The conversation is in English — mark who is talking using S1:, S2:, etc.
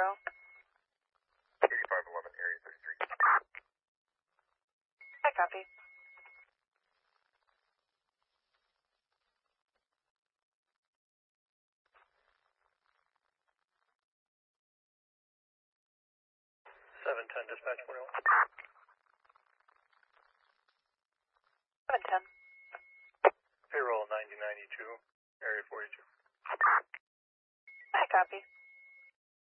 S1: 8511 Area 33.
S2: I copy.
S3: Dispatch 41.
S2: 710.
S3: Payroll 9092, Area 42.
S2: I copy.